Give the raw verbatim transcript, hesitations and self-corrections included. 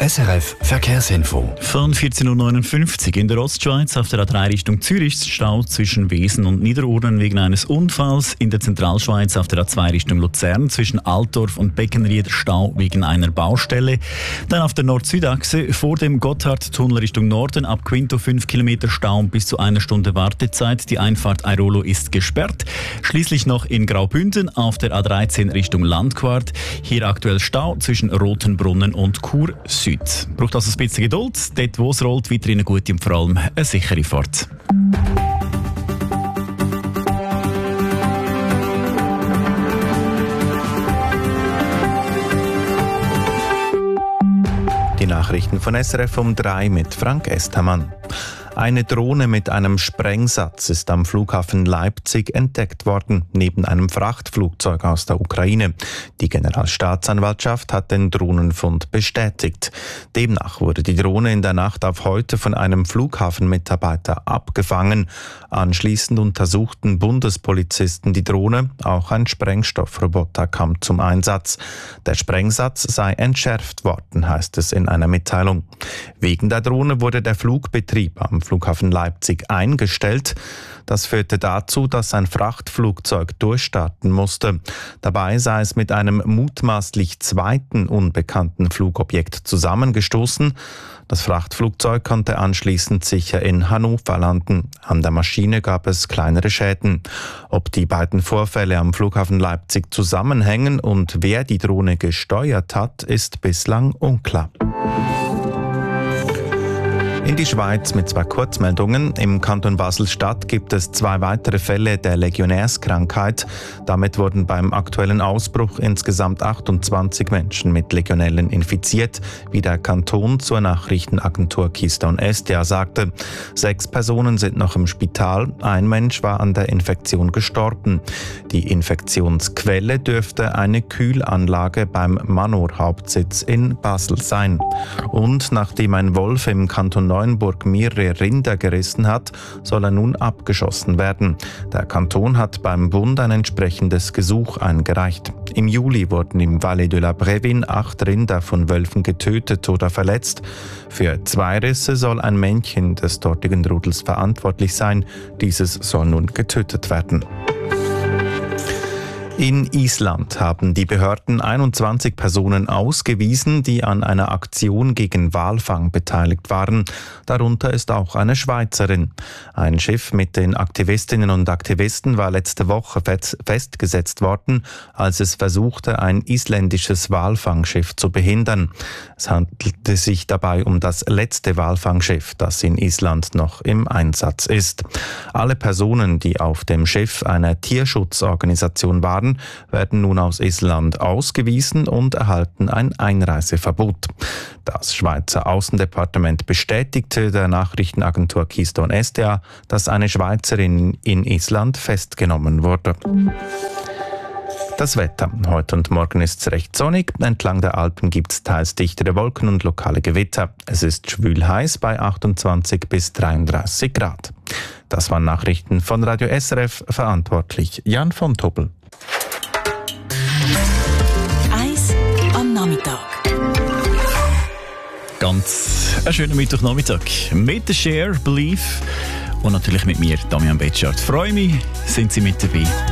S R F Verkehrsinfo. Von vierzehn Uhr neunundfünfzig in der Ostschweiz auf der A drei Richtung Zürich Stau zwischen Wesen und Niederurnen wegen eines Unfalls. In der Zentralschweiz auf der A zwei Richtung Luzern zwischen Altdorf und Beckenried Stau wegen einer Baustelle. Dann auf der Nord-Süd-Achse vor dem Gotthardtunnel Richtung Norden ab Quinto fünf Kilometer Stau bis zu einer Stunde Wartezeit. Die Einfahrt Airolo ist gesperrt. Schließlich noch in Graubünden auf der A dreizehn Richtung Landquart. Hier aktuell Stau zwischen Rotenbrunnen und Chur Süd. Braucht also ein bisschen Geduld. Dort, wo es rollt, weiterhin eine gute und vor allem eine sichere Fahrt. Die Nachrichten von S R F um drei mit Frank Estermann. Eine Drohne mit einem Sprengsatz ist am Flughafen Leipzig entdeckt worden, neben einem Frachtflugzeug aus der Ukraine. Die Generalstaatsanwaltschaft hat den Drohnenfund bestätigt. Demnach wurde die Drohne in der Nacht auf heute von einem Flughafenmitarbeiter abgefangen. Anschließend untersuchten Bundespolizisten die Drohne. Auch ein Sprengstoffroboter kam zum Einsatz. Der Sprengsatz sei entschärft worden, heißt es in einer Mitteilung. Wegen der Drohne wurde der Flugbetrieb am Flughafen Leipzig eingestellt. Das führte dazu, dass ein Frachtflugzeug durchstarten musste. Dabei sei es mit einem mutmaßlich zweiten unbekannten Flugobjekt zusammengestoßen. Das Frachtflugzeug konnte anschließend sicher in Hannover landen. An der Maschine gab es kleinere Schäden. Ob die beiden Vorfälle am Flughafen Leipzig zusammenhängen und wer die Drohne gesteuert hat, ist bislang unklar. In die Schweiz mit zwei Kurzmeldungen. Im Kanton Basel-Stadt gibt es zwei weitere Fälle der Legionärskrankheit. Damit wurden beim aktuellen Ausbruch insgesamt achtundzwanzig Menschen mit Legionellen infiziert, wie der Kanton zur Nachrichtenagentur Keystone S D A sagte. Sechs Personen sind noch im Spital. Ein Mensch war an der Infektion gestorben. Die Infektionsquelle dürfte eine Kühlanlage beim Manor-Hauptsitz in Basel sein. Und nachdem ein Wolf im Kanton Neuenburg mehrere Rinder gerissen hat, soll er nun abgeschossen werden. Der Kanton hat beim Bund ein entsprechendes Gesuch eingereicht. Im Juli wurden im Valais de la Brevin acht Rinder von Wölfen getötet oder verletzt. Für zwei Risse soll ein Männchen des dortigen Rudels verantwortlich sein. Dieses soll nun getötet werden. In Island haben die Behörden einundzwanzig Personen ausgewiesen, die an einer Aktion gegen Walfang beteiligt waren. Darunter ist auch eine Schweizerin. Ein Schiff mit den Aktivistinnen und Aktivisten war letzte Woche festgesetzt worden, als es versuchte, ein isländisches Walfangschiff zu behindern. Es handelte sich dabei um das letzte Walfangschiff, das in Island noch im Einsatz ist. Alle Personen, die auf dem Schiff einer Tierschutzorganisation waren, werden nun aus Island ausgewiesen und erhalten ein Einreiseverbot. Das Schweizer Außendepartement bestätigte der Nachrichtenagentur Keystone S D A, dass eine Schweizerin in Island festgenommen wurde. Das Wetter. Heute und morgen ist es recht sonnig. Entlang der Alpen gibt es teils dichtere Wolken und lokale Gewitter. Es ist schwül heiß bei achtundzwanzig bis dreiunddreißig Grad. Das waren Nachrichten von Radio S R F, verantwortlich Jan von Tobel. Eis am Nachmittag. Ganz einen schönen Mittwochnachmittag mit der Share, Believe und natürlich mit mir, Damian Betschart. Freue mich, sind Sie mit dabei.